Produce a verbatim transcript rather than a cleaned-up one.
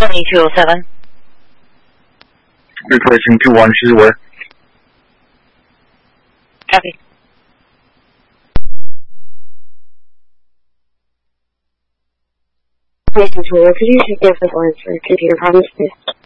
twenty-two oh seven. Replacing two one, she's aware. Copy. Please control. Could you check the other line for computer problems, please?